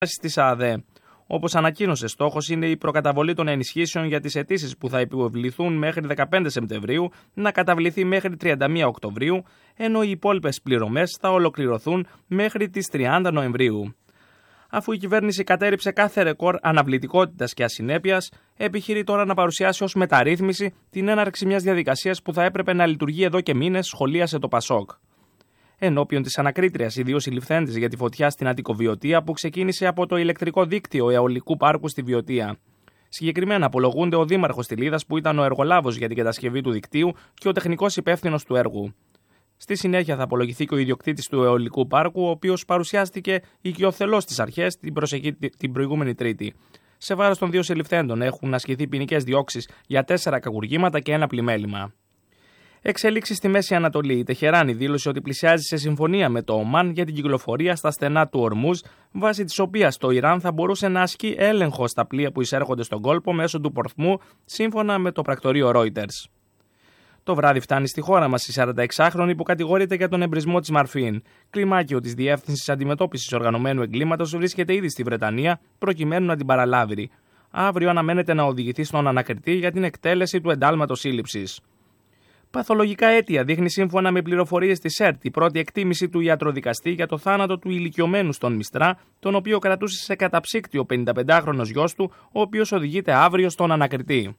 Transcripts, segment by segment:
της ΑΔΕ. Όπως ανακοίνωσε, στόχος είναι η προκαταβολή των ενισχύσεων για τις αιτήσεις που θα επιβληθούν μέχρι 15 Σεπτεμβρίου να καταβληθεί μέχρι 31 Οκτωβρίου, ενώ οι υπόλοιπες πληρωμές θα ολοκληρωθούν μέχρι τις 30 Νοεμβρίου. Αφού η κυβέρνηση κατέρριψε κάθε ρεκόρ αναβλητικότητας και ασυνέπειας, επιχειρεί τώρα να παρουσιάσει ως μεταρρύθμιση την έναρξη μιας διαδικασίας που θα έπρεπε να λειτουργεί εδώ και μήνες, σχολίασε το Πασόκ. Ενώπιον της ανακρίτριας, οι δύο συλληφθέντες για τη φωτιά στην Αττικοβιωτία που ξεκίνησε από το ηλεκτρικό δίκτυο αιωλικού πάρκου στη Βιωτία. Συγκεκριμένα απολογούνται ο δήμαρχος Τιλίδας που ήταν ο εργολάβος για την κατασκευή του δικτύου και ο τεχνικός υπεύθυνος του έργου. Στη συνέχεια θα απολογηθεί και ο ιδιοκτήτης του αιωλικού πάρκου, ο οποίος παρουσιάστηκε οικειοθελώς στις αρχές την προηγούμενη Τρίτη. Σε βάρος των δύο συλληφθέντων έχουν ασκηθεί ποινικές διώξεις για 4 κακουργήματα και 1 πλημέλημα. Εξελίξεις στη Μέση Ανατολή. Η Τεχεράνη δήλωσε ότι πλησιάζει σε συμφωνία με το Ομάν για την κυκλοφορία στα στενά του Ορμούζ, βάσει της οποίας το Ιράν θα μπορούσε να ασκεί έλεγχο στα πλοία που εισέρχονται στον κόλπο μέσω του Πορθμού, σύμφωνα με το πρακτορείο Reuters. Το βράδυ φτάνει στη χώρα μας η 46χρονη που κατηγορείται για τον εμπρισμό της Μαρφίν. Κλιμάκιο της Διεύθυνσης Αντιμετώπισης Οργανωμένου Εγκλήματος βρίσκεται ήδη στη Βρετανία προκειμένου να την παραλάβει. Αύριο αναμένεται να οδηγηθεί στον ανακριτή για την εκτέλεση του εντάλματος σύλληψης. Παθολογικά αίτια δείχνει σύμφωνα με πληροφορίες της ΕΡΤ η πρώτη εκτίμηση του ιατροδικαστή για το θάνατο του ηλικιωμένου στον Μιστρά, τον οποίο κρατούσε σε καταψύκτη ο 55χρονος γιος του, ο οποίος οδηγείται αύριο στον ανακριτή.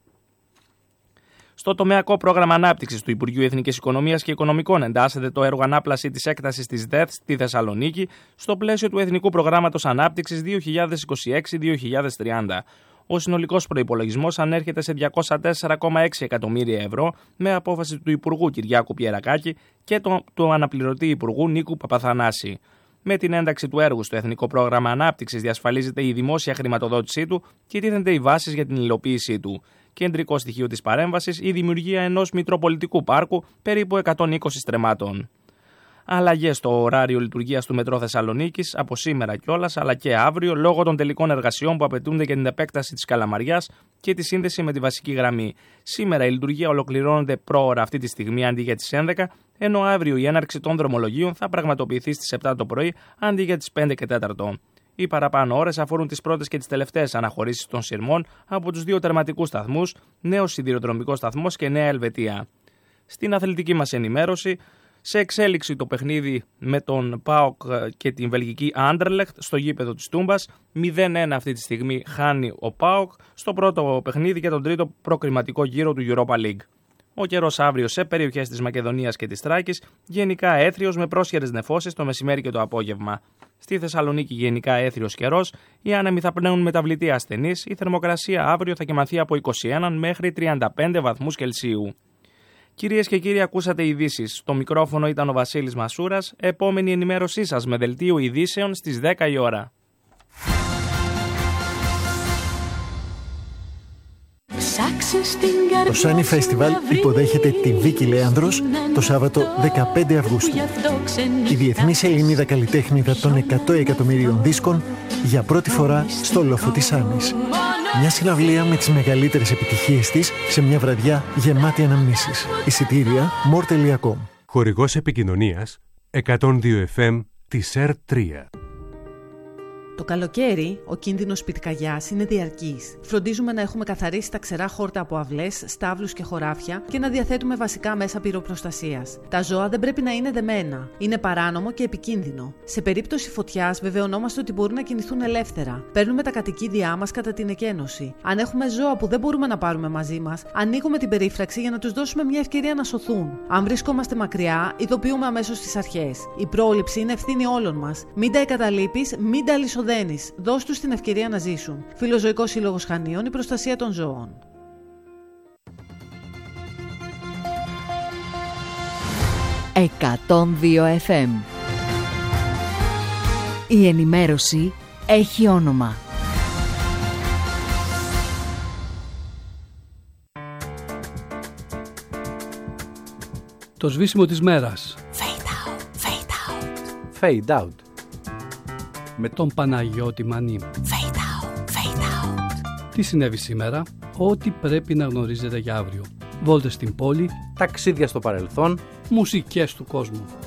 Στο τομεακό πρόγραμμα ανάπτυξης του Υπουργείου Εθνικής Οικονομίας και Οικονομικών εντάσσεται το έργο ανάπλαση της έκτασης της ΔΕΘ στη Θεσσαλονίκη στο πλαίσιο του Εθνικού Προγράμματος Ανάπτυξης 2026-2030. Ο συνολικός προϋπολογισμός ανέρχεται σε 204,6 εκατομμύρια ευρώ με απόφαση του Υπουργού Κυριάκου Πιερακάκη και του αναπληρωτή Υπουργού Νίκου Παπαθανάση. Με την ένταξη του έργου στο Εθνικό Πρόγραμμα Ανάπτυξης διασφαλίζεται η δημόσια χρηματοδότησή του και τίθενται οι βάσεις για την υλοποίησή του. Κεντρικό στοιχείο της παρέμβασης η δημιουργία ενός μητροπολιτικού πάρκου περίπου 120 στρεμμάτων. Αλλαγές στο ωράριο λειτουργίας του Μετρό Θεσσαλονίκης από σήμερα κιόλας αλλά και αύριο λόγω των τελικών εργασιών που απαιτούνται για την επέκταση της Καλαμαριάς και τη σύνδεση με τη βασική γραμμή. Σήμερα η λειτουργία ολοκληρώνεται πρόωρα αυτή τη στιγμή αντί για τις 11, ενώ αύριο η έναρξη των δρομολογίων θα πραγματοποιηθεί στις 7 το πρωί αντί για τις 5 και 4. Οι παραπάνω ώρες αφορούν τις πρώτες και τις τελευταίες αναχωρήσεις των σειρμών από τους δύο τερματικούς σταθμούς, νέος σιδηροδρομικός σταθμός και Νέα Ελβετία. Στην αθλητική μας ενημέρωση, σε εξέλιξη το παιχνίδι με τον ΠΑΟΚ και την βελγική Άντερλεχτ στο γήπεδο της Τούμπας. 0-1 αυτή τη στιγμή χάνει ο ΠΑΟΚ στο πρώτο παιχνίδι για τον τρίτο προκριματικό γύρο του Europa League. Ο καιρός αύριο σε περιοχές της Μακεδονίας και της Θράκης γενικά έθριος με πρόσχερες νεφώσεις το μεσημέρι και το απόγευμα. Στη Θεσσαλονίκη γενικά έθριος καιρός, οι άνεμοι θα πνέουν μεταβλητή ασθενείς, η θερμοκρασία αύριο θα κυμανθεί από 21 μέχρι 35 βαθμούς Κελσίου. Κυρίες και κύριοι, ακούσατε ειδήσεις. Στο μικρόφωνο ήταν ο Βασίλης Μασούρας. Επόμενη ενημέρωσή σας με δελτίο ειδήσεων στις 10 η ώρα. Το Sunny Festival υποδέχεται τη Βίκη Λέανδρος το Σάββατο 15 Αυγούστου. Η διεθνής Ελληνίδα καλλιτέχνηδα των 100 εκατομμυρίων δίσκων για πρώτη φορά στο λόφο της Σάνης. Μια συναυλία με τις μεγαλύτερες επιτυχίες της σε μια βραδιά γεμάτη αναμνήσεις. Εισιτήρια more.com. Χορηγός επικοινωνίας 102 FM της ΕΡΤ3. Το καλοκαίρι, ο κίνδυνος πυρκαγιάς είναι διαρκής. Φροντίζουμε να έχουμε καθαρίσει τα ξερά χόρτα από αυλές, στάβλους και χωράφια και να διαθέτουμε βασικά μέσα πυροπροστασίας. Τα ζώα δεν πρέπει να είναι δεμένα. Είναι παράνομο και επικίνδυνο. Σε περίπτωση φωτιάς, βεβαιωνόμαστε ότι μπορούν να κινηθούν ελεύθερα. Παίρνουμε τα κατοικίδια μας κατά την εκένωση. Αν έχουμε ζώα που δεν μπορούμε να πάρουμε μαζί μας, ανοίγουμε την περίφραξη για να τους δώσουμε μια ευκαιρία να σωθούν. Αν βρισκόμαστε μακριά, ειδοποιούμε αμέσως τις αρχές. Η πρόληψη είναι ευθύνη όλων μας. Μην τα εγκαταλείπεις, μην τα λησοδένεις. Δώσ' τους την ευκαιρία να ζήσουν. Φιλοζωικός Σύλλογος Χανίων, η προστασία των ζώων. 102 FM. Η ενημέρωση έχει όνομα. Το σβήσιμο της μέρας. Fade out, fade out. Fade out. Με τον Παναγιώτη Μανή. Fade out, fade out. Τι συνέβη σήμερα, ό,τι πρέπει να γνωρίζετε για αύριο. Βόλτες στην πόλη, ταξίδια στο παρελθόν, μουσικές του κόσμου.